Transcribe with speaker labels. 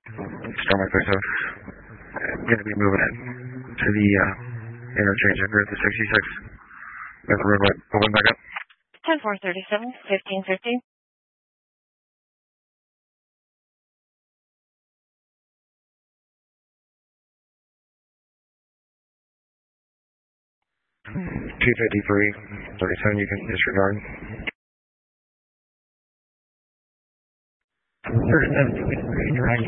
Speaker 1: Storm X so going to be moving in to the interchange of Route 66. That's the roadway. Open back up.
Speaker 2: 10-437, 1550.
Speaker 1: $253.37, you can disregard.
Speaker 3: 37, you're right.